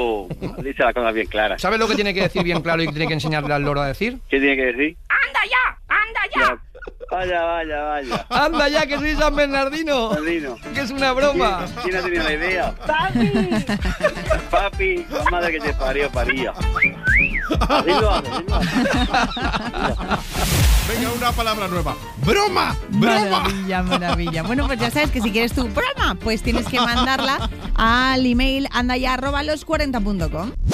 Dice las cosas bien claras. ¿Sabes lo que tiene que decir bien claro y que tiene que enseñarle al loro a decir? ¿Qué tiene que decir? ¡Anda ya! ¡Anda ya! Vaya. ¡Anda ya, que soy San Bernardino! ¡Que es una broma! ¿Quién ha tenido la idea? Papi, la madre que te parió. Así lo hace. Venga, una palabra nueva. ¡Broma! Maravilla. Bueno, pues ya sabes que si quieres tu broma, pues tienes que mandarla al email andaya@los40.com.